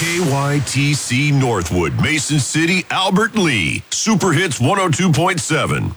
KYTC Northwood, Mason City, Albert Lee. Super Hits 102.7.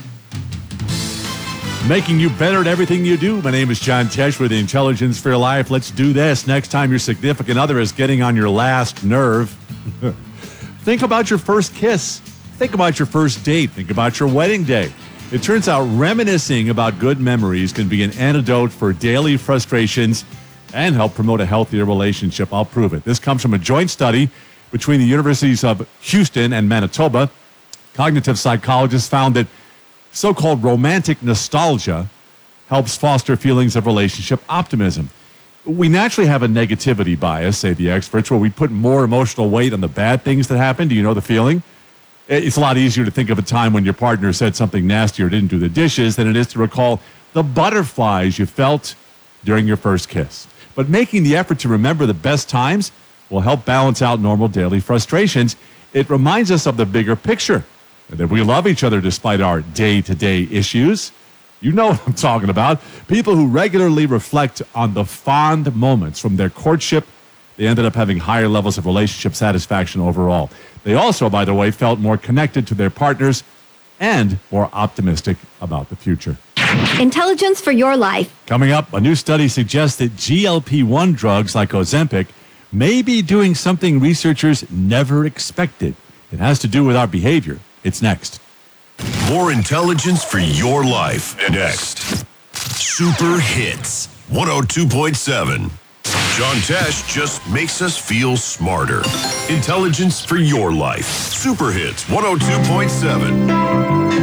Making you better at everything you do. My name is John Tesh with Intelligence for Your Life. Let's do this. Next time your significant other is getting on your last nerve, think about your first kiss. Think about your first date. Think about your wedding day. It turns out reminiscing about good memories can be an antidote for daily frustrations and help promote a healthier relationship. I'll prove it. This comes from a joint study between the universities of Houston and Manitoba. Cognitive psychologists found that so-called romantic nostalgia helps foster feelings of relationship optimism. We naturally have a negativity bias, say the experts, where we put more emotional weight on the bad things that happen. Do you know the feeling? It's a lot easier to think of a time when your partner said something nasty or didn't do the dishes than it is to recall the butterflies you felt during your first kiss. But making the effort to remember the best times will help balance out normal daily frustrations. It reminds us of the bigger picture, and that we love each other despite our day-to-day issues. You know what I'm talking about. People who regularly reflect on the fond moments from their courtship, they ended up having higher levels of relationship satisfaction overall. They also, by the way, felt more connected to their partners and more optimistic about the future. Intelligence for Your Life. Coming up, a new study suggests that GLP-1 drugs like Ozempic may be doing something researchers never expected. It has to do with our behavior. It's next. More intelligence for your life. Next. Super Hits 102.7. John Tesh just makes us feel smarter. Intelligence for your life. Super Hits 102.7.